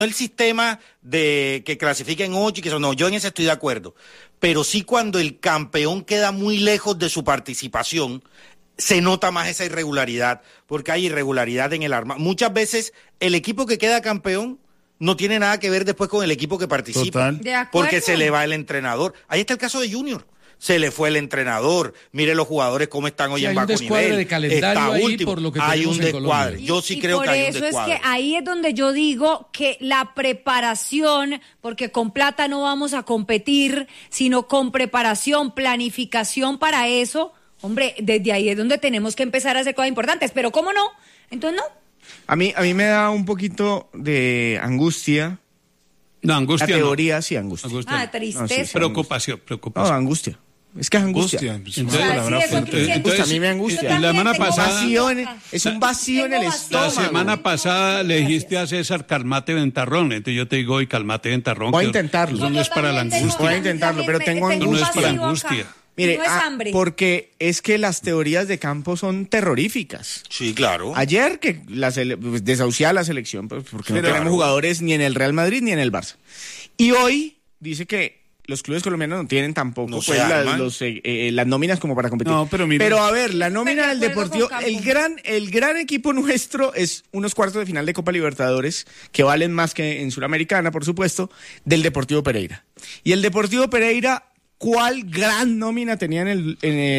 el sistema de que clasifiquen 8 y que eso no, yo en ese estoy de acuerdo. Pero sí cuando el campeón queda muy lejos de su participación, se nota más esa irregularidad, porque hay irregularidad en el arma. Muchas veces el equipo que queda campeón no tiene nada que ver después con el equipo que participa. Total. Porque se le va el entrenador. Ahí está el caso de Junior. Se le fue el entrenador. Mire los jugadores cómo están hoy en bajo nivel. Hay un descuadre de calendario ahí último. por lo que hay tenemos un descuadre. Yo sí creo que hay un descuadre. Por eso es que ahí es donde yo digo que la preparación, porque con plata no vamos a competir, sino con preparación, planificación para eso, hombre, desde ahí es donde tenemos que empezar a hacer cosas importantes. Pero ¿cómo no? Entonces no. A mí me da un poquito de angustia. No, angustia la teoría, no. Sí, angustia. Tristeza. No, sí, preocupación. No, angustia. Es que es angustia. Entonces, a mí me angustia. La semana pasada es un vacío en el estómago. La semana pasada le dijiste a César calmate ventarrón, entonces yo te digo hoy calmate ventarrón. Voy a intentarlo. Eso no es para la angustia. Voy a intentarlo, pero tengo angustia. No es para angustia. Mire, no es hambre. Porque es que las teorías de campo son terroríficas. Sí, claro. Ayer que desahuciaba la selección, pues, porque no tenemos jugadores ni en el Real Madrid ni en el Barça. Y hoy dice que los clubes colombianos no tienen tampoco las nóminas como para competir. No, pero a ver, la nómina del Deportivo, el gran equipo nuestro es unos cuartos de final de Copa Libertadores que valen más que en Suramericana, por supuesto, del Deportivo Pereira. Y el Deportivo Pereira, ¿cuál gran nómina tenía en el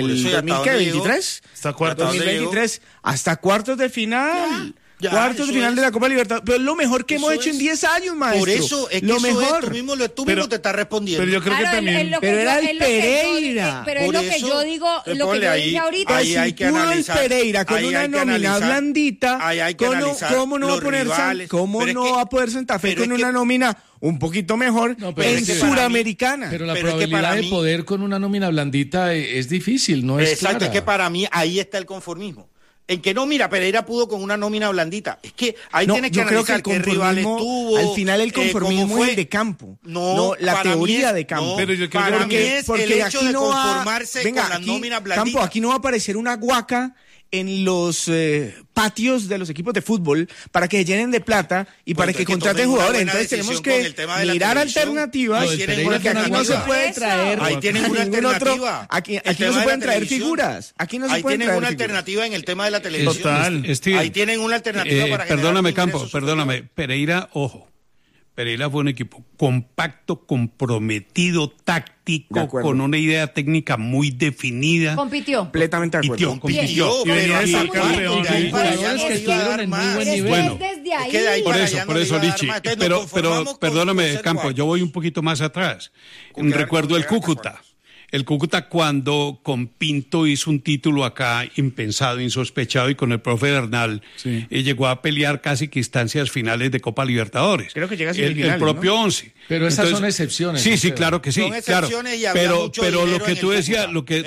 2023? Hasta cuartos. 2023, hasta cuartos de final. Cuartos de final de la Copa Libertadores. Pero es lo mejor que hemos hecho en 10 años, maestro. Por eso es que lo eso mejor. tú mismo te estás respondiendo. Pero yo creo que también. Pero era el Pereira. Pero es lo que yo digo, lo que yo dije ahorita. Ahí hay que analizar. El Pereira con una nómina blandita. ¿Cómo no va a poder Santa Fe con una nómina un poquito mejor en Suramericana? Pero la probabilidad de poder con una nómina blandita es difícil, no es exacto, clara. es que para mí ahí está el conformismo. En que no, mira, Pereira pudo con una nómina blandita. Es que ahí tienes que analizar qué rivales tuvo. Al final el conformismo es el de campo. No la teoría de campo. Pero yo creo para mí es porque el hecho de conformarse con la nómina blandita. Campo, aquí no va a aparecer una guaca en los patios de los equipos de fútbol para que llenen de plata y para que contraten jugadores. Entonces tenemos que mirar alternativas, porque aquí no se puede traer. Ahí tienen una alternativa. Aquí no se pueden traer figuras. Ahí tienen una alternativa en el tema de la televisión. Total. Ahí tienen una alternativa para perdóname, Campo, perdóname. Pereira, ojo. Pereira fue un equipo compacto, comprometido, táctico, con una idea técnica muy definida. Compitió. Completamente de acuerdo. Compitió. Y venía de ser campeón. Jugadores que estuvieron en muy buen nivel. Bueno, por eso, Lichi. Pero perdóname, Campo, yo voy un poquito más atrás. Recuerdo el Cúcuta. El Cúcuta cuando con Pinto hizo un título acá impensado, insospechado, y con el profe Bernal llegó a pelear casi que instancias finales de Copa Libertadores. Creo que llega a el propio 11. Pero esas son excepciones. Sí, claro que sí. Son excepciones y había mucho pero dinero lo que tú decías, lo que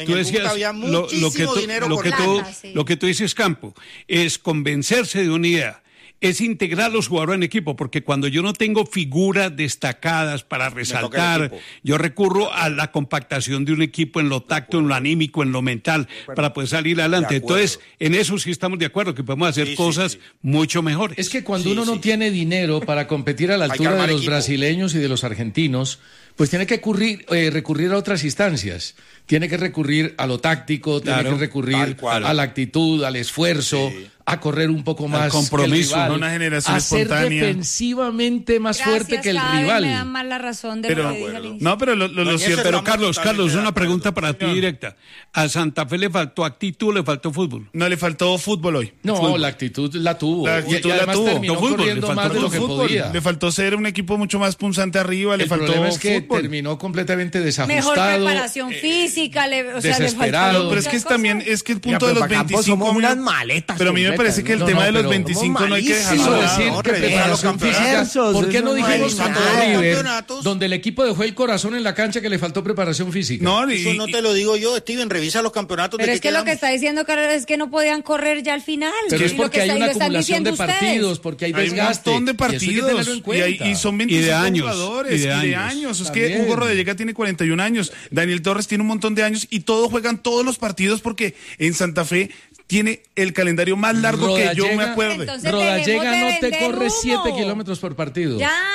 tú dices, Campo, es convencerse de una idea. Es integrar a los jugadores en equipo, porque cuando yo no tengo figuras destacadas para resaltar, yo recurro a la compactación de un equipo en lo táctico, en lo anímico, en lo mental, para poder salir adelante. Entonces, en eso sí estamos de acuerdo, que podemos hacer cosas mucho mejores. Es que cuando uno no tiene dinero para competir a la altura de los brasileños y de los argentinos, pues tiene que recurrir a otras instancias. Tiene que recurrir a lo táctico, tiene que recurrir a la actitud, al esfuerzo, a correr un poco más. Al compromiso, rival, una generación a ser espontánea. Defensivamente más fuerte que el rival. Me dan más la razón de lo que dije al inicio. No, pero Carlos, una pregunta para ti directa. ¿A Santa Fe le faltó actitud o le faltó fútbol? No, le faltó fútbol hoy. No, la actitud la tuvo. La actitud la tuvo. Terminó corriendo más de lo que podía. Le faltó ser un equipo mucho más punzante arriba, le faltó problema es que fútbol. Terminó completamente desajustado. Mejor preparación física, desesperado. Pero es que también es que el punto de los 25 somos unas maletas. Pero a mí me parece que el tema de los 25 no hay que dejarlo de decir lado. que preparación física. ¿Por qué no dijimos contra River, donde el equipo dejó el corazón en la cancha, que le faltó preparación física? No, eso no te lo digo yo, Steven, revisa los campeonatos. Pero es que lo que está diciendo Carlos es que no podían correr ya al final. Pero es porque hay una acumulación de partidos, porque hay desgaste. Hay un montón de partidos y son 25 jugadores y de años. Es que Hugo Rodallega tiene 41 años, Daniel Torres tiene un montón de años y todos juegan todos los partidos porque en Santa Fe tiene el calendario más largo que yo me acuerdo. Rodallega no te corre 7 kilómetros por partido. Ya.